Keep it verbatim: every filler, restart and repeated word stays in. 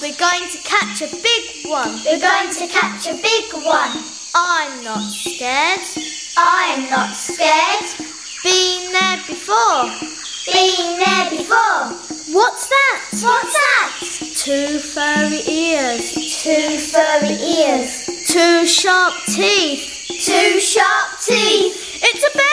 we're going to catch a big one. We're going to catch a big one. I'm not scared. I'm not scared. Been there before. Been there before. What's that? What's that? Two furry ears. Two furry ears. Two sharp teeth. Two sharp teeth. It's a bear.